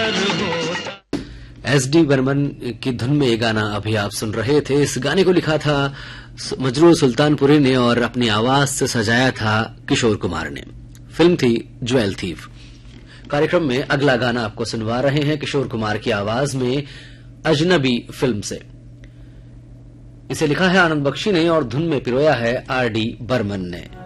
प्यार होता। एस.डी. बर्मन की धुन में ये गाना अभी आप सुन रहे थे। इस गाने को लिखा था मजरूर सुल्तानपुरी ने और अपनी आवाज से सजाया था किशोर कुमार ने। फिल्म थी ज्वेल थीफ। कार्यक्रम में अगला गाना आपको सुनवा रहे हैं किशोर कुमार की आवाज में, अजनबी फिल्म से। इसे लिखा है आनंद बख्शी ने और धुन में पिरोया है आर.डी. बर्मन ने।